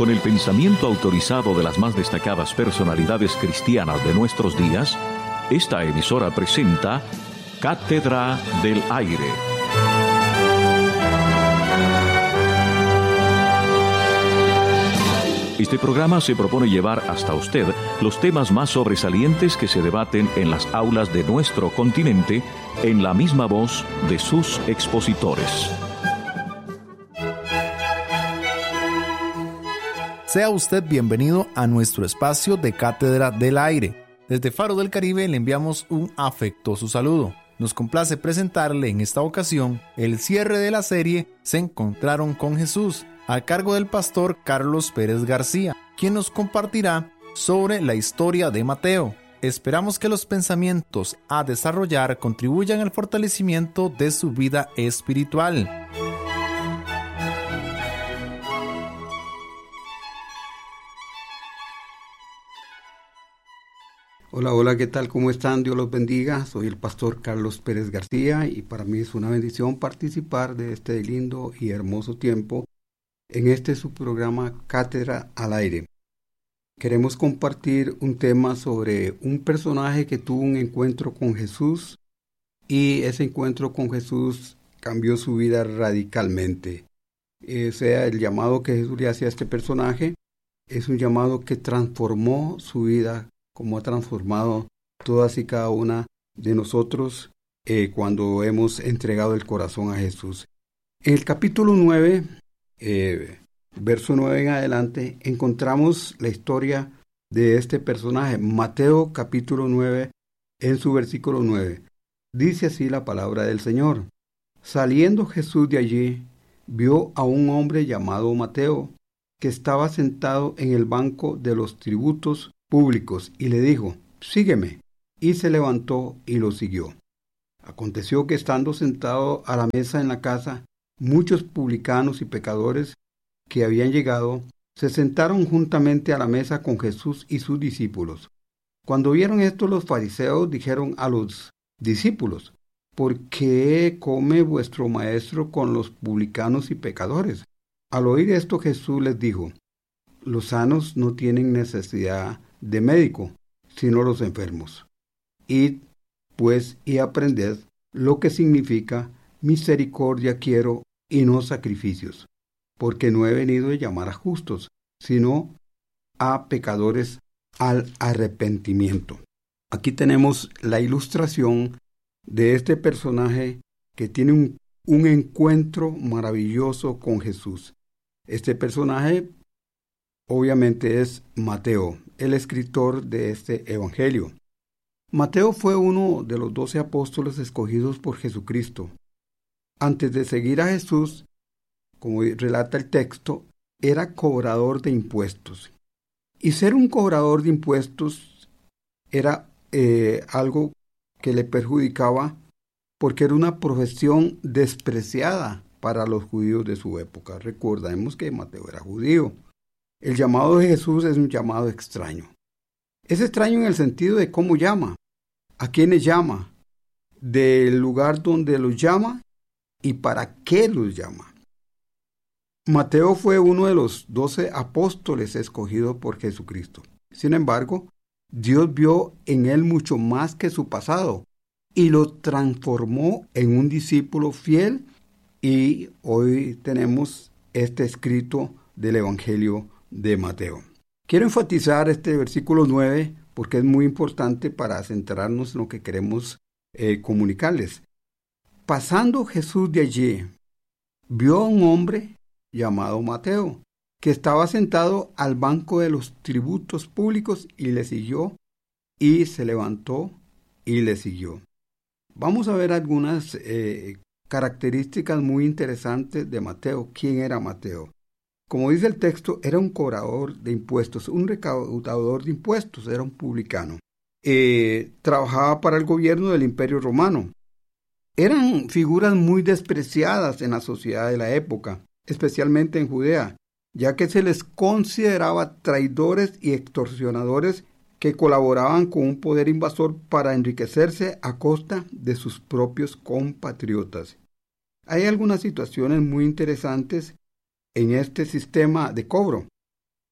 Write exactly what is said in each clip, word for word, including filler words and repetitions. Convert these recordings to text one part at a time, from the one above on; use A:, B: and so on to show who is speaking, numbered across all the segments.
A: Con el pensamiento autorizado de las más destacadas personalidades cristianas de nuestros días, esta emisora presenta Cátedra del Aire. Este programa se propone llevar hasta usted los temas más sobresalientes que se debaten en las aulas de nuestro continente en la misma voz de sus expositores.
B: Sea usted bienvenido a nuestro espacio de Cátedra del Aire. Desde Faro del Caribe le enviamos un afectuoso saludo. Nos complace presentarle en esta ocasión el cierre de la serie Se encontraron con Jesús, a cargo del pastor Carlos Pérez García, quien nos compartirá sobre la historia de Mateo. Esperamos que los pensamientos a desarrollar contribuyan al fortalecimiento de su vida espiritual.
C: Hola, hola, ¿qué tal? ¿Cómo están? Dios los bendiga. Soy el pastor Carlos Pérez García y para mí es una bendición participar de este lindo y hermoso tiempo en este su programa Cátedra al Aire. Queremos compartir un tema sobre un personaje que tuvo un encuentro con Jesús y ese encuentro con Jesús cambió su vida radicalmente. O sea, el llamado que Jesús le hacía a este personaje es un llamado que transformó su vida, como ha transformado todas y cada una de nosotros eh, cuando hemos entregado el corazón a Jesús. En el capítulo nueve, eh, verso nueve en adelante, encontramos la historia de este personaje. Mateo capítulo nueve, en su versículo nueve. Dice así la palabra del Señor. Saliendo Jesús de allí, vio a un hombre llamado Mateo, que estaba sentado en el banco de los tributos públicos, y le dijo, sígueme, y se levantó y lo siguió. Aconteció que estando sentado a la mesa en la casa, muchos publicanos y pecadores que habían llegado, se sentaron juntamente a la mesa con Jesús y sus discípulos. Cuando vieron esto, los fariseos dijeron a los discípulos, ¿por qué come vuestro maestro con los publicanos y pecadores? Al oír esto, Jesús les dijo, los sanos no tienen necesidad de médico, sino los enfermos. Id, pues, y aprended lo que significa misericordia quiero y no sacrificios, porque no he venido a llamar a justos, sino a pecadores al arrepentimiento. Aquí tenemos la ilustración de este personaje que tiene un, un encuentro maravilloso con Jesús. Este personaje obviamente es Mateo, el escritor de este evangelio. Mateo fue uno de los doce apóstoles escogidos por Jesucristo. Antes de seguir a Jesús, como relata el texto, era cobrador de impuestos. Y ser un cobrador de impuestos era eh, algo que le perjudicaba porque era una profesión despreciada para los judíos de su época. Recordemos que Mateo era judío. El llamado de Jesús es un llamado extraño. Es extraño en el sentido de cómo llama, a quiénes llama, del lugar donde los llama y para qué los llama. Mateo fue uno de los doce apóstoles escogidos por Jesucristo. Sin embargo, Dios vio en él mucho más que su pasado y lo transformó en un discípulo fiel y hoy tenemos este escrito del Evangelio de Mateo. Quiero enfatizar este versículo nueve porque es muy importante para centrarnos en lo que queremos eh, comunicarles. Pasando Jesús de allí, vio a un hombre llamado Mateo, que estaba sentado al banco de los tributos públicos y le siguió, y se levantó y le siguió. Vamos a ver algunas eh, características muy interesantes de Mateo. ¿Quién era Mateo? Como dice el texto, era un cobrador de impuestos, un recaudador de impuestos, era un publicano. Eh, trabajaba para el gobierno del Imperio Romano. Eran figuras muy despreciadas en la sociedad de la época, especialmente en Judea, ya que se les consideraba traidores y extorsionadores que colaboraban con un poder invasor para enriquecerse a costa de sus propios compatriotas. Hay algunas situaciones muy interesantes en este sistema de cobro.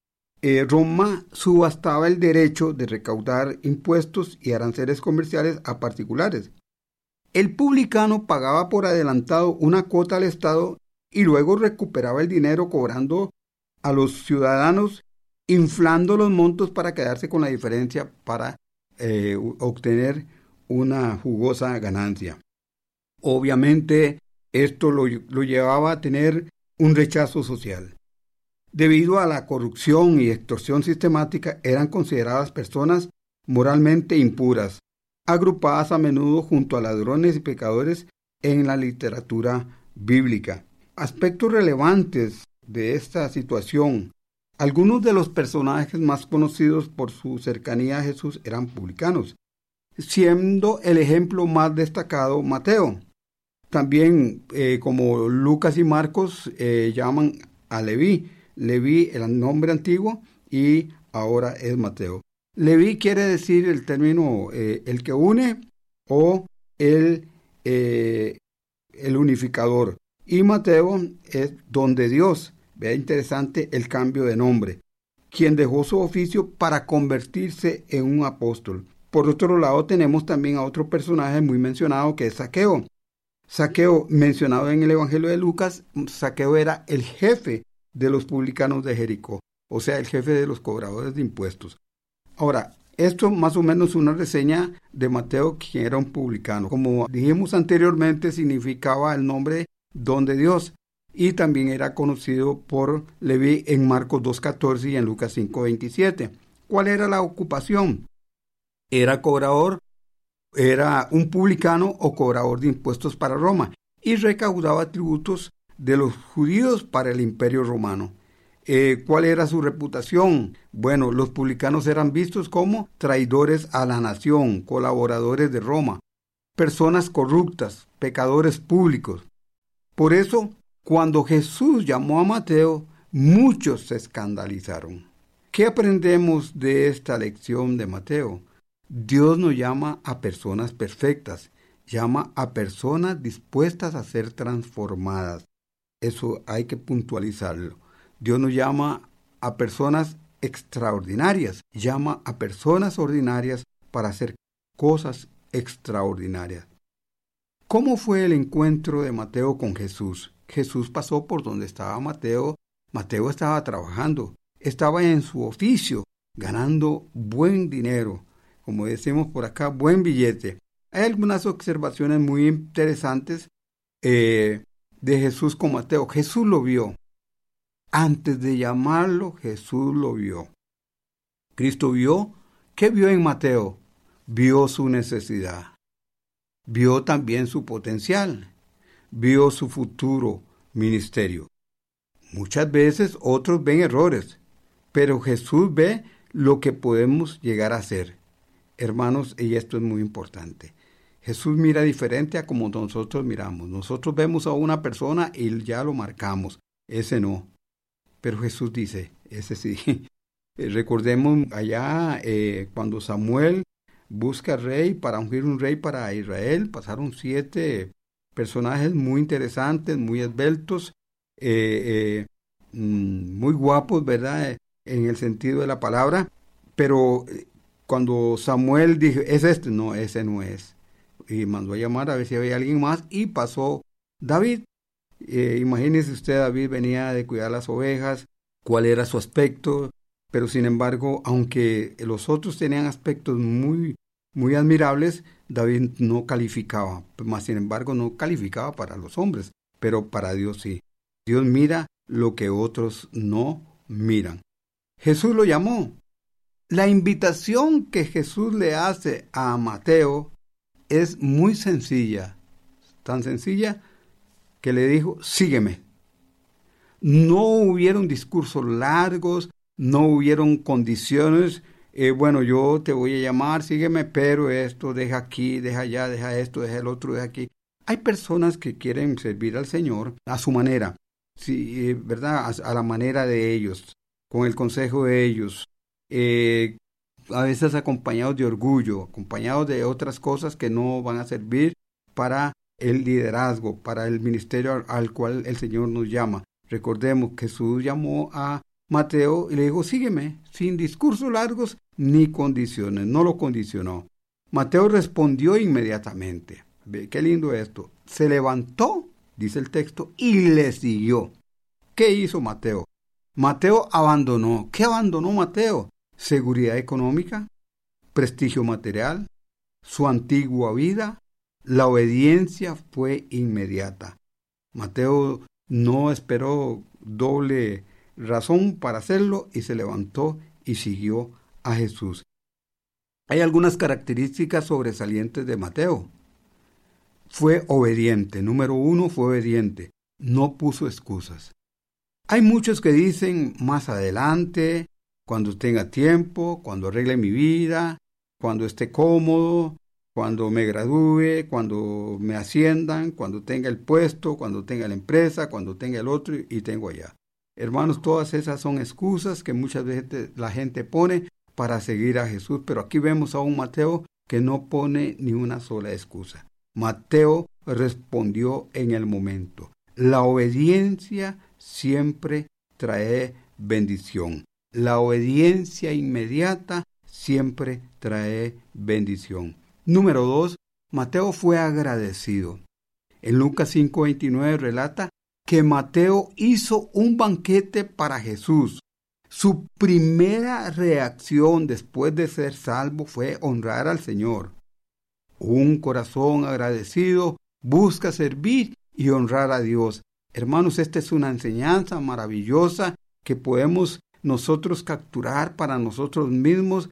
C: eh, Roma subastaba el derecho de recaudar impuestos y aranceles comerciales a particulares. El publicano pagaba por adelantado una cuota al Estado y luego recuperaba el dinero cobrando a los ciudadanos, inflando los montos para quedarse con la diferencia para eh, obtener una jugosa ganancia. Obviamente, esto lo, lo llevaba a tener un rechazo social. Debido a la corrupción y extorsión sistemática, eran consideradas personas moralmente impuras, agrupadas a menudo junto a ladrones y pecadores en la literatura bíblica. Aspectos relevantes de esta situación. Algunos de los personajes más conocidos por su cercanía a Jesús eran publicanos, siendo el ejemplo más destacado Mateo. También, eh, como Lucas y Marcos, eh, llaman a Leví. Leví, el nombre antiguo, y ahora es Mateo. Leví quiere decir el término eh, el que une o el, eh, el unificador. Y Mateo es don de Dios. Vea interesante el cambio de nombre. Quien dejó su oficio para convertirse en un apóstol. Por otro lado, tenemos también a otro personaje muy mencionado que es Zaqueo. Zaqueo, mencionado en el Evangelio de Lucas, Zaqueo era el jefe de los publicanos de Jericó, o sea, el jefe de los cobradores de impuestos. Ahora, esto más o menos una reseña de Mateo, quien era un publicano. Como dijimos anteriormente, significaba el nombre don de Dios, y también era conocido por Leví en Marcos dos catorce y en Lucas cinco veintisiete. ¿Cuál era la ocupación? Era cobrador, era un publicano o cobrador de impuestos para Roma, y recaudaba tributos de los judíos para el imperio romano. Eh, ¿Cuál era su reputación? Bueno, los publicanos eran vistos como traidores a la nación, colaboradores de Roma, personas corruptas, pecadores públicos. Por eso, cuando Jesús llamó a Mateo, muchos se escandalizaron. ¿Qué aprendemos de esta lección de Mateo? Dios no llama a personas perfectas, llama a personas dispuestas a ser transformadas. Eso hay que puntualizarlo. Dios no llama a personas extraordinarias, llama a personas ordinarias para hacer cosas extraordinarias. ¿Cómo fue el encuentro de Mateo con Jesús? Jesús pasó por donde estaba Mateo. Mateo estaba trabajando, estaba en su oficio, ganando buen dinero, como decimos por acá, buen billete. Hay algunas observaciones muy interesantes eh, de Jesús con Mateo. Jesús lo vio. Antes de llamarlo, Jesús lo vio. Cristo vio. ¿Qué vio en Mateo? Vio su necesidad. Vio también su potencial. Vio su futuro ministerio. Muchas veces otros ven errores, pero Jesús ve lo que podemos llegar a ser. Hermanos, y esto es muy importante. Jesús mira diferente a como nosotros miramos. Nosotros vemos a una persona y ya lo marcamos. Ese no. Pero Jesús dice, ese sí. Recordemos allá eh, cuando Samuel busca rey para ungir un rey para Israel. Pasaron siete personajes muy interesantes, muy esbeltos, eh, eh, muy guapos, ¿verdad? En el sentido de la palabra. Pero cuando Samuel dijo, ¿es este? No, ese no es. Y mandó a llamar a ver si había alguien más y pasó David. Eh, imagínese usted, David venía de cuidar las ovejas, cuál era su aspecto, pero sin embargo, aunque los otros tenían aspectos muy, muy admirables, David no calificaba, más sin embargo no calificaba para los hombres, pero para Dios sí. Dios mira lo que otros no miran. Jesús lo llamó. La invitación que Jesús le hace a Mateo es muy sencilla, tan sencilla que le dijo, sígueme. No hubieron discursos largos, no hubieron condiciones, eh, bueno, yo te voy a llamar, sígueme, pero esto, deja aquí, deja allá, deja esto, deja el otro, deja aquí. Hay personas que quieren servir al Señor a su manera, sí, eh, ¿verdad? A, a la manera de ellos, con el consejo de ellos, eh, a veces acompañados de orgullo, acompañados de otras cosas que no van a servir para el liderazgo, para el ministerio al, al cual el Señor nos llama. Recordemos que Jesús llamó a Mateo y le dijo, sígueme, sin discursos largos ni condiciones, no lo condicionó. Mateo respondió inmediatamente. Ve, qué lindo esto. Se levantó, dice el texto, y le siguió. ¿Qué hizo Mateo? Mateo abandonó. ¿Qué abandonó Mateo? Seguridad económica, prestigio material, su antigua vida. La obediencia fue inmediata. Mateo no esperó doble razón para hacerlo y se levantó y siguió a Jesús. Hay algunas características sobresalientes de Mateo. Fue obediente. Número uno, fue obediente. No puso excusas. Hay muchos que dicen más adelante, cuando tenga tiempo, cuando arregle mi vida, cuando esté cómodo, cuando me gradúe, cuando me asciendan, cuando tenga el puesto, cuando tenga la empresa, cuando tenga el otro y tengo allá. Hermanos, todas esas son excusas que muchas veces la gente pone para seguir a Jesús, pero aquí vemos a un Mateo que no pone ni una sola excusa. Mateo respondió en el momento. La obediencia siempre trae bendición. La obediencia inmediata siempre trae bendición. Número dos, Mateo fue agradecido. En Lucas cinco veintinueve relata que Mateo hizo un banquete para Jesús. Su primera reacción después de ser salvo fue honrar al Señor. Un corazón agradecido busca servir y honrar a Dios. Hermanos, esta es una enseñanza maravillosa que podemos nosotros capturar para nosotros mismos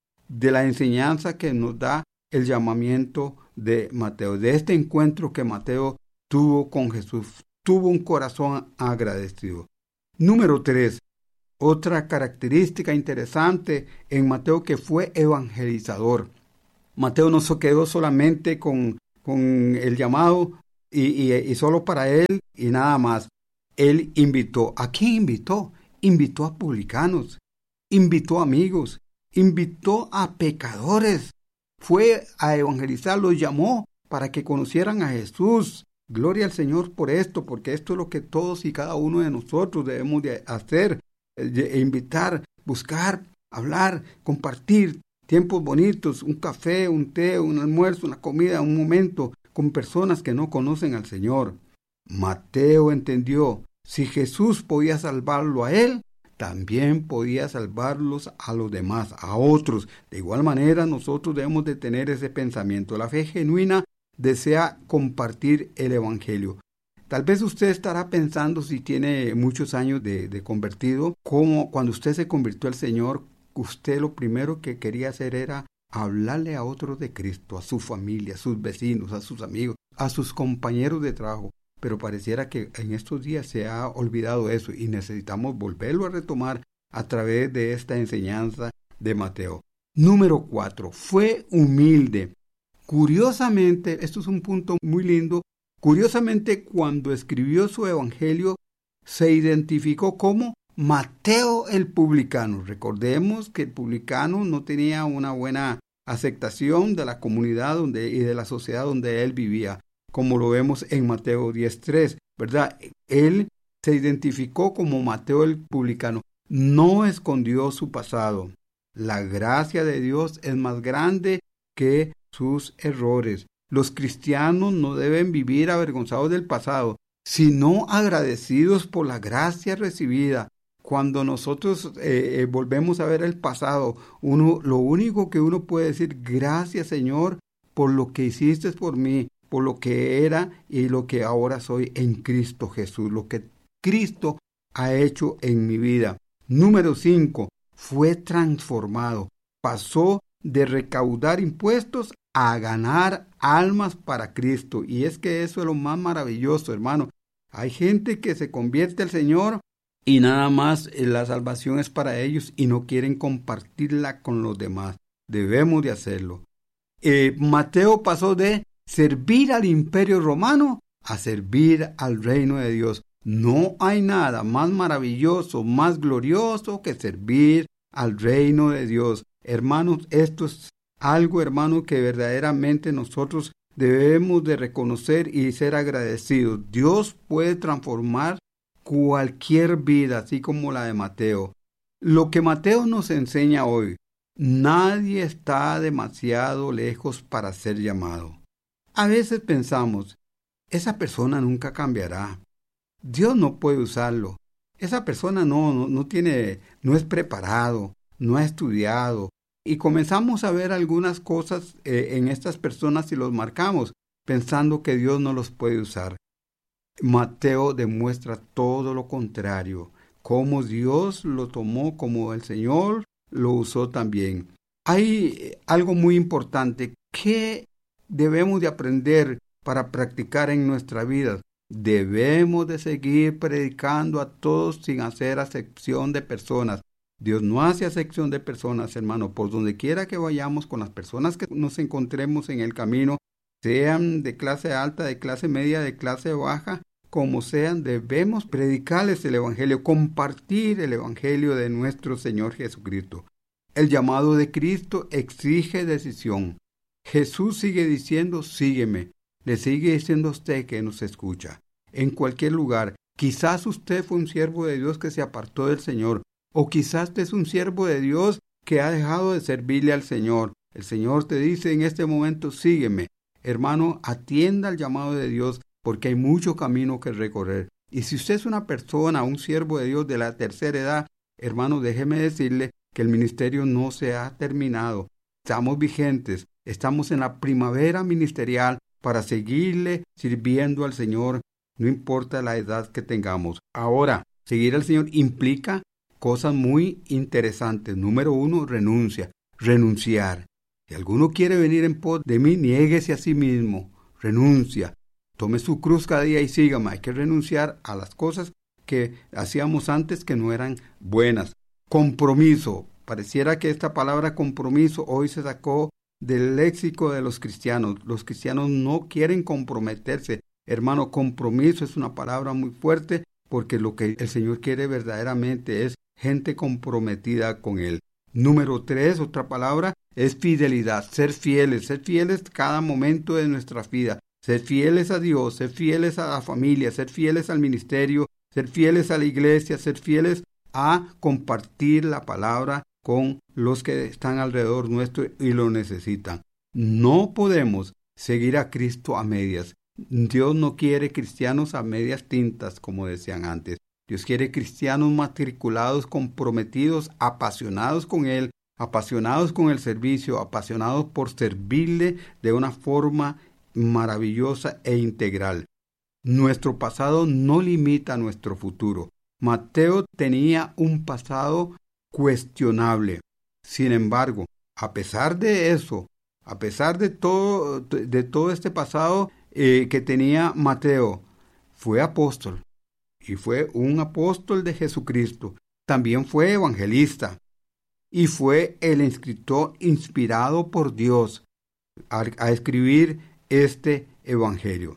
C: de la enseñanza que nos da el llamamiento de Mateo, de este encuentro que Mateo tuvo con Jesús. Tuvo un corazón agradecido. Número tres. Otra característica interesante en Mateo, que fue evangelizador. Mateo no se quedó solamente con, con el llamado y, y, y solo para él y nada más. Él invitó. ¿A quién invitó? Invitó a publicanos, invitó a amigos, invitó a pecadores. Fue a evangelizar, los llamó para que conocieran a Jesús. Gloria al Señor por esto, porque esto es lo que todos y cada uno de nosotros debemos de hacer. E invitar, buscar, hablar, compartir tiempos bonitos, un café, un té, un almuerzo, una comida, un momento con personas que no conocen al Señor. Mateo entendió, si Jesús podía salvarlo a él, también podía salvarlos a los demás, a otros. De igual manera, nosotros debemos de tener ese pensamiento. La fe genuina desea compartir el Evangelio. Tal vez usted estará pensando, si tiene muchos años de, de convertido, como cuando usted se convirtió al Señor, usted lo primero que quería hacer era hablarle a otros de Cristo, a su familia, a sus vecinos, a sus amigos, a sus compañeros de trabajo. Pero pareciera que en estos días se ha olvidado eso y necesitamos volverlo a retomar a través de esta enseñanza de Mateo. Número cuatro, fue humilde. Curiosamente, esto es un punto muy lindo, curiosamente cuando escribió su evangelio se identificó como Mateo el publicano. Recordemos que el publicano no tenía una buena aceptación de la comunidad donde, y de la sociedad donde él vivía, como lo vemos en Mateo diez tres, ¿verdad? Él se identificó como Mateo el publicano, no escondió su pasado. La gracia de Dios es más grande que sus errores. Los cristianos no deben vivir avergonzados del pasado, sino agradecidos por la gracia recibida. Cuando nosotros eh, volvemos a ver el pasado, uno, lo único que uno puede decir, gracias Señor por lo que hiciste por mí, por lo que era y lo que ahora soy en Cristo Jesús, lo que Cristo ha hecho en mi vida. Número cinco, fue transformado. Pasó de recaudar impuestos a ganar almas para Cristo. Y es que eso es lo más maravilloso, hermano. Hay gente que se convierte al Señor y nada más la salvación es para ellos y no quieren compartirla con los demás. Debemos de hacerlo. Eh, Mateo pasó de servir al imperio romano a servir al reino de Dios. No hay nada más maravilloso, más glorioso que servir al reino de Dios. Hermanos, esto es algo, hermano, que verdaderamente nosotros debemos de reconocer y ser agradecidos. Dios puede transformar cualquier vida, así como la de Mateo. Lo que Mateo nos enseña hoy: nadie está demasiado lejos para ser llamado. A veces pensamos, esa persona nunca cambiará. Dios no puede usarlo. Esa persona no, no, no tiene, no es preparado, no ha estudiado. Y comenzamos a ver algunas cosas eh, en estas personas y los marcamos, pensando que Dios no los puede usar. Mateo demuestra todo lo contrario, cómo Dios lo tomó, como el Señor lo usó también. Hay algo muy importante que debemos de aprender para practicar en nuestra vida. Debemos de seguir predicando a todos sin hacer acepción de personas. Dios no hace acepción de personas, hermano. Por donde quiera que vayamos, con las personas que nos encontremos en el camino, sean de clase alta, de clase media, de clase baja, como sean, debemos predicarles el Evangelio, compartir el Evangelio de nuestro Señor Jesucristo. El llamado de Cristo exige decisión. Jesús sigue diciendo, sígueme. Le sigue diciendo a usted que nos escucha. En cualquier lugar, quizás usted fue un siervo de Dios que se apartó del Señor, o quizás usted es un siervo de Dios que ha dejado de servirle al Señor. El Señor te dice en este momento, sígueme. Hermano, atienda al llamado de Dios, porque hay mucho camino que recorrer. Y si usted es una persona, un siervo de Dios de la tercera edad, hermano, déjeme decirle que el ministerio no se ha terminado. Estamos vigentes, estamos en la primavera ministerial para seguirle sirviendo al Señor, no importa la edad que tengamos. Ahora, seguir al Señor implica cosas muy interesantes. Número uno, renuncia, renunciar. Si alguno quiere venir en pos de mí, niéguese a sí mismo, renuncia. Tome su cruz cada día y sígame. Hay que renunciar a las cosas que hacíamos antes que no eran buenas. Compromiso. Pareciera que esta palabra compromiso hoy se sacó del léxico de los cristianos. Los cristianos no quieren comprometerse. Hermano, compromiso es una palabra muy fuerte, porque lo que el Señor quiere verdaderamente es gente comprometida con Él. Número tres, otra palabra, es fidelidad. Ser fieles, ser fieles cada momento de nuestra vida. Ser fieles a Dios, ser fieles a la familia, ser fieles al ministerio, ser fieles a la iglesia, ser fieles a compartir la palabra con los que están alrededor nuestro y lo necesitan. No podemos seguir a Cristo a medias. Dios no quiere cristianos a medias tintas, como decían antes. Dios quiere cristianos matriculados, comprometidos, apasionados con Él, apasionados con el servicio, apasionados por servirle de una forma maravillosa e integral. Nuestro pasado no limita nuestro futuro. Mateo tenía un pasado cuestionable. Sin embargo, a pesar de eso, a pesar de todo, de todo este pasado eh, que tenía Mateo, fue apóstol. Y fue un apóstol de Jesucristo. También fue evangelista. Y fue el escritor inspirado por Dios a, a escribir este evangelio.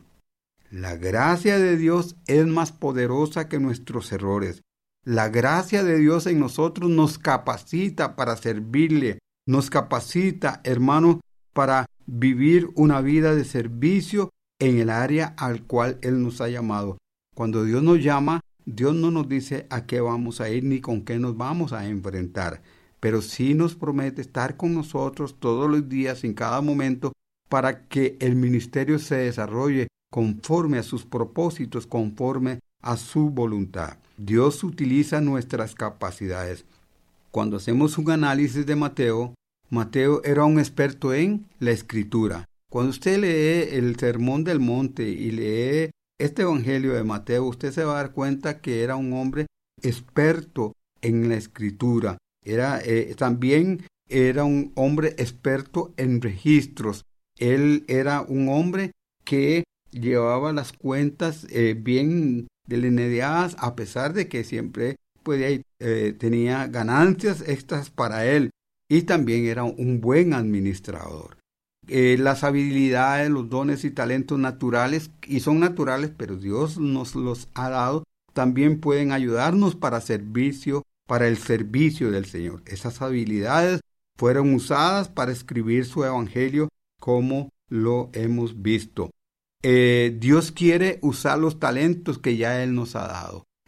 C: La gracia de Dios es más poderosa que nuestros errores. La gracia de Dios en nosotros nos capacita para servirle. Nos capacita, hermano, para vivir una vida de servicio en el área al cual Él nos ha llamado. Cuando Dios nos llama, Dios no nos dice a qué vamos a ir ni con qué nos vamos a enfrentar, pero sí nos promete estar con nosotros todos los días, en cada momento, para que el ministerio se desarrolle conforme a sus propósitos, conforme a su voluntad. Dios utiliza nuestras capacidades. Cuando hacemos un análisis de Mateo, Mateo era un experto en la Escritura. Cuando usted lee el Sermón del Monte y lee este Evangelio de Mateo, usted se va a dar cuenta que era un hombre experto en la Escritura. Era, eh, también era un hombre experto en registros. Él era un hombre que llevaba las cuentas eh, bien delineadas, a pesar de que siempre pues, eh, tenía ganancias extras para él. Y también era un buen administrador. Eh, las habilidades, los dones y talentos naturales, y son naturales, pero Dios nos los ha dado, también pueden ayudarnos para servicio, para el servicio del Señor. Esas habilidades fueron usadas para escribir su evangelio, como lo hemos visto. Eh, Dios quiere usar los talentos que ya Él nos ha dado.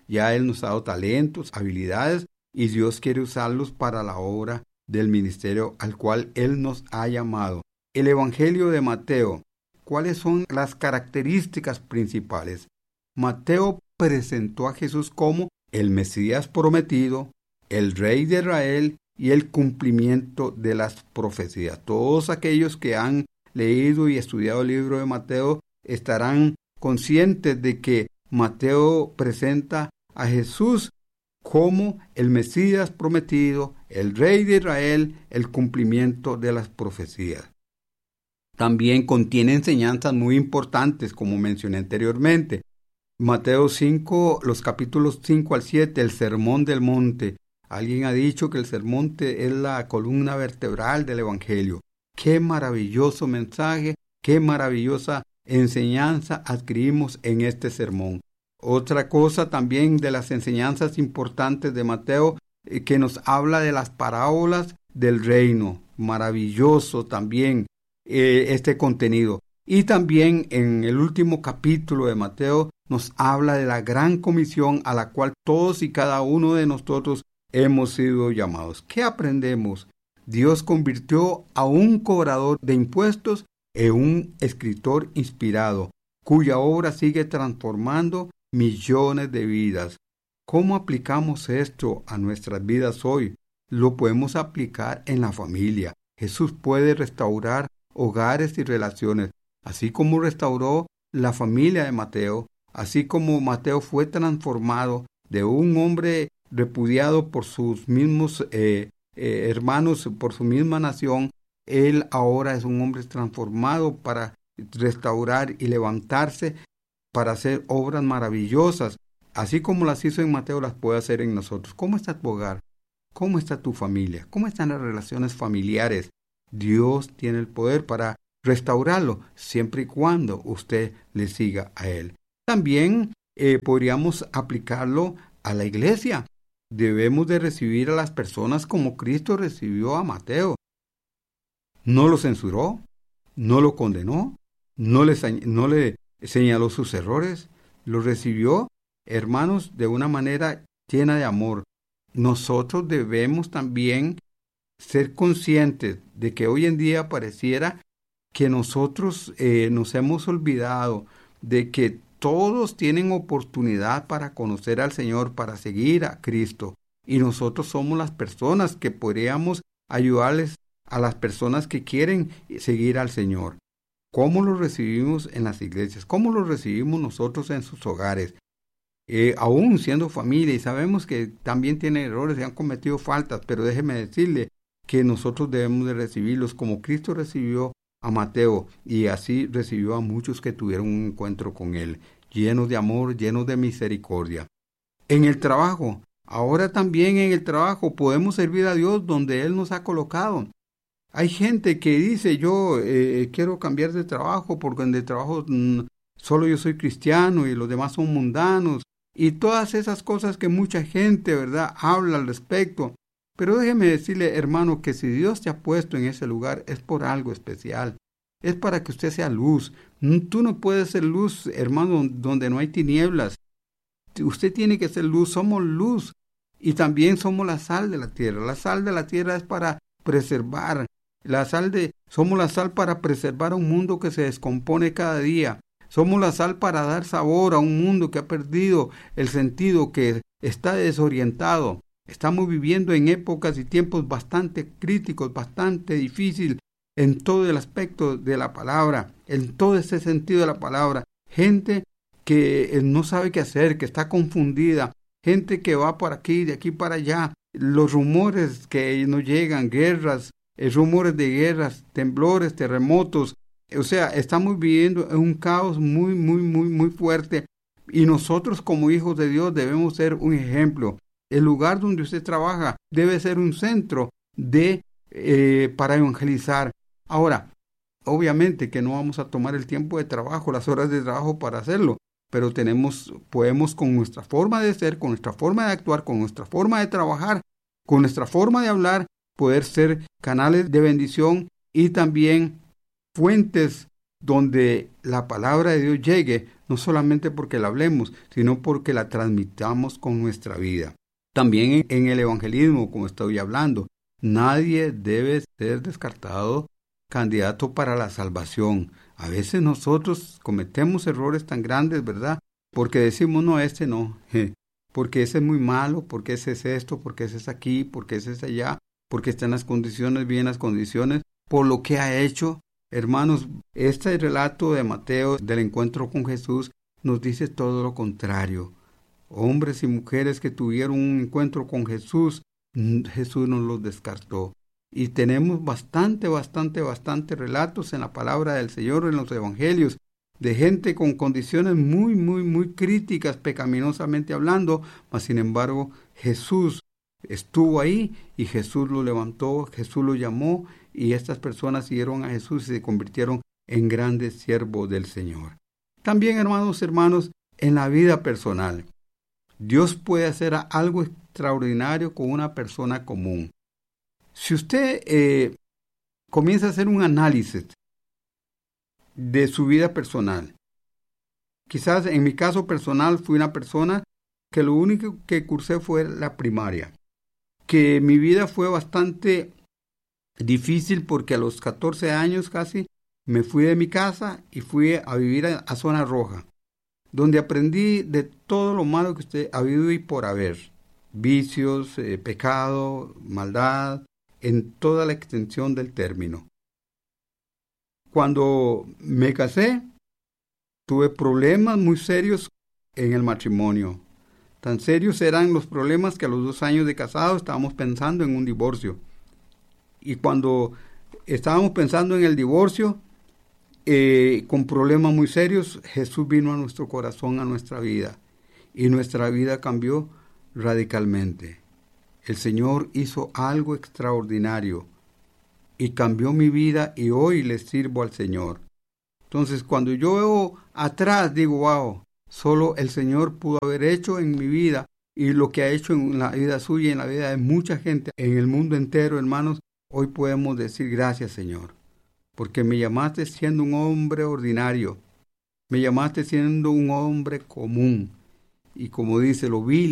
C: Ya Él nos ha dado talentos, habilidades, y Dios quiere usarlos para la obra del ministerio al cual Él nos ha llamado. El Evangelio de Mateo. ¿Cuáles son las características principales? Mateo presentó a Jesús como el Mesías prometido, el Rey de Israel y el cumplimiento de las profecías. Todos aquellos que han leído y estudiado el libro de Mateo estarán conscientes de que Mateo presenta a Jesús como el Mesías prometido, el Rey de Israel, el cumplimiento de las profecías. También contiene enseñanzas muy importantes, como mencioné anteriormente. Mateo cinco, los capítulos cinco al siete, el Sermón del Monte. Alguien ha dicho que el Sermón es la columna vertebral del Evangelio. Qué maravilloso mensaje, qué maravillosa enseñanza adquirimos en este sermón. Otra cosa también de las enseñanzas importantes de Mateo, eh, que nos habla de las parábolas del reino. Maravilloso también eh, este contenido. Y también en el último capítulo de Mateo nos habla de la gran comisión a la cual todos y cada uno de nosotros hemos sido llamados. ¿Qué aprendemos? Dios convirtió a un cobrador de impuestos en un escritor inspirado, cuya obra sigue transformando millones de vidas. ¿Cómo aplicamos esto a nuestras vidas hoy? Lo podemos aplicar en la familia. Jesús puede restaurar hogares y relaciones, así como restauró la familia de Mateo, así como Mateo fue transformado de un hombre repudiado por sus mismos eh, eh, hermanos, por su misma nación. Él ahora es un hombre transformado para restaurar y levantarse para hacer obras maravillosas. Así como las hizo en Mateo, las puede hacer en nosotros. ¿Cómo está tu hogar? ¿Cómo está tu familia? ¿Cómo están las relaciones familiares? Dios tiene el poder para restaurarlo, siempre y cuando usted le siga a Él. También eh, podríamos aplicarlo a la iglesia. Debemos de recibir a las personas como Cristo recibió a Mateo. No lo censuró, no lo condenó, no le, no le señaló sus errores, lo recibió, hermanos, de una manera llena de amor. Nosotros debemos también ser conscientes de que hoy en día pareciera que nosotros eh, nos hemos olvidado de que todos tienen oportunidad para conocer al Señor, para seguir a Cristo. Y nosotros somos las personas que podríamos ayudarles a las personas que quieren seguir al Señor. ¿Cómo lo recibimos en las iglesias? ¿Cómo lo recibimos nosotros en sus hogares? Eh, aún siendo familia, y sabemos que también tienen errores y han cometido faltas, pero déjeme decirle que nosotros debemos de recibirlos como Cristo recibió a Mateo, y así recibió a muchos que tuvieron un encuentro con Él, llenos de amor, llenos de misericordia. En el trabajo, ahora también en el trabajo podemos servir a Dios donde Él nos ha colocado. Hay gente que dice, yo eh, quiero cambiar de trabajo porque en el trabajo mmm, solo yo soy cristiano y los demás son mundanos, y todas esas cosas que mucha gente, ¿verdad?, habla al respecto. Pero déjeme decirle, hermano, que si Dios te ha puesto en ese lugar es por algo especial. Es para que usted sea luz. Tú no puedes ser luz, hermano, donde no hay tinieblas. Usted tiene que ser luz. Somos luz. Y también somos la sal de la tierra. La sal de la tierra es para preservar. La sal de, somos la sal para preservar a un mundo que se descompone cada día. Somos la sal para dar sabor a un mundo que ha perdido el sentido, que está desorientado. Estamos viviendo en épocas y tiempos bastante críticos, bastante difíciles en todo el aspecto de la palabra, en todo ese sentido de la palabra. Gente que no sabe qué hacer, que está confundida, gente que va por aquí, de aquí para allá. Los rumores que nos llegan, guerras, eh, rumores de guerras, temblores, terremotos. O sea, estamos viviendo en un caos muy, muy, muy, muy fuerte. Y nosotros como hijos de Dios debemos ser un ejemplo. El lugar donde usted trabaja debe ser un centro de eh, para evangelizar. Ahora, obviamente que no vamos a tomar el tiempo de trabajo, las horas de trabajo para hacerlo, pero tenemos, podemos con nuestra forma de ser, con nuestra forma de actuar, con nuestra forma de trabajar, con nuestra forma de hablar, poder ser canales de bendición y también fuentes donde la palabra de Dios llegue, no solamente porque la hablemos, sino porque la transmitamos con nuestra vida. También en el evangelismo, como estoy hablando, nadie debe ser descartado candidato para la salvación. A veces nosotros cometemos errores tan grandes, ¿verdad? Porque decimos, no, este no, porque ese es muy malo, porque ese es esto, porque ese es aquí, porque ese es allá, porque está en las condiciones, bien las condiciones, por lo que ha hecho. Hermanos, este relato de Mateo del encuentro con Jesús nos dice todo lo contrario. Hombres y mujeres que tuvieron un encuentro con Jesús, Jesús nos los descartó. Y tenemos bastante, bastante, bastante relatos en la palabra del Señor, en los evangelios, de gente con condiciones muy, muy, muy críticas, pecaminosamente hablando, mas sin embargo Jesús estuvo ahí y Jesús lo levantó, Jesús lo llamó y estas personas siguieron a Jesús y se convirtieron en grandes siervos del Señor. También, hermanos, hermanos, en la vida personal, Dios puede hacer algo extraordinario con una persona común. Si usted eh, comienza a hacer un análisis de su vida personal, quizás en mi caso personal fui una persona que lo único que cursé fue la primaria, que mi vida fue bastante difícil porque a los catorce años casi me fui de mi casa y fui a vivir a, a zona roja, donde aprendí de todo lo malo que usted ha habido y por haber, vicios, eh, pecado, maldad, en toda la extensión del término. Cuando me casé, tuve problemas muy serios en el matrimonio. Tan serios eran los problemas que a los dos años de casado estábamos pensando en un divorcio. Y cuando estábamos pensando en el divorcio, eh, con problemas muy serios, Jesús vino a nuestro corazón, a nuestra vida. Y nuestra vida cambió radicalmente. El Señor hizo algo extraordinario y cambió mi vida y hoy le sirvo al Señor. Entonces, cuando yo veo atrás, digo, wow, solo el Señor pudo haber hecho en mi vida y lo que ha hecho en la vida suya y en la vida de mucha gente en el mundo entero, hermanos, hoy podemos decir gracias, Señor, porque me llamaste siendo un hombre ordinario, me llamaste siendo un hombre común y como dice, lo vil